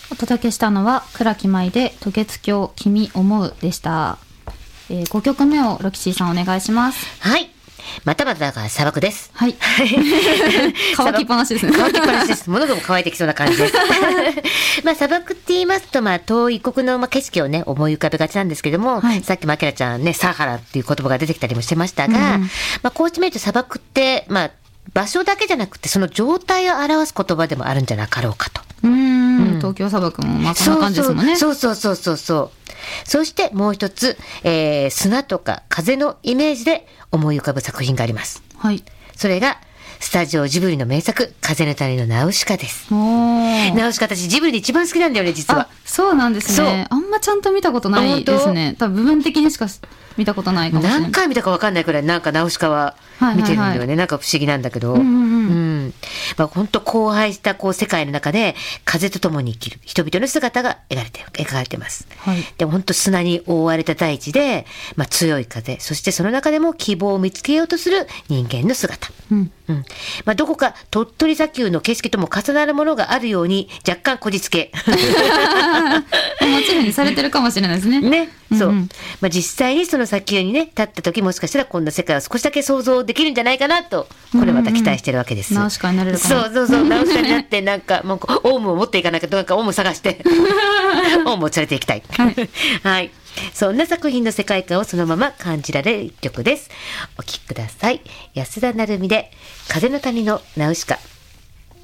お届けしたのは倉木舞で渡月橋君思うでした。5曲目をロキシーさんお願いします。 はい。またまたが砂漠です。 はい。乾きっぱなしですね。 乾きっぱなしです。物が乾いてきそうな感じです。砂漠って言いますと、遠い異国の景色をね、思い浮かべがちなんですけども、さっきマキラちゃんね、サハラっていう言葉が出てきたりもしてましたが、こうしてみると砂漠って、場所だけじゃなくて、その状態を表す言葉でもあるんじゃなかろうかと。 東京砂漠もそんな感じですもんね。 そう。そしてもう一つ、砂とか風のイメージで思い浮かぶ作品があります。 はい。 それがスタジオジブリの名作風の谷のナウシカです。ナウシカ私ジブリで一番好きなんだよね実は。 そうなんですね。あんまちゃんと見たことないですね。多分部分的にしか見たことないかもしれない。 何回見たか分かんないくらいなんかナウシカは見てるんだよね。なんか不思議なんだけど。本当荒廃した世界の中で風と共に生きる人々の姿が描かれています。でも本当砂に覆われた大地で、強い風、そしてその中でも希望を見つけようとする人間の姿。どこか鳥取砂丘の景色とも重なるものがあるように若干こじつけ。 モチーフにされてるかもしれないですね。 ね。そう。実際にその砂丘にね、立った時もしかしたらこんな世界を少しだけ想像できるんじゃないかなと、これまた期待してるわけです。 ナウシカになれるかも。 そう。ナウシカになってなんか、もうオウムを持っていかなきゃと、なんかオウム探して、オウムを連れて行きたい。はい。そんな作品の世界観をそのまま感じられる一曲です。お聴きください。安田成美で風の谷のナウシカ。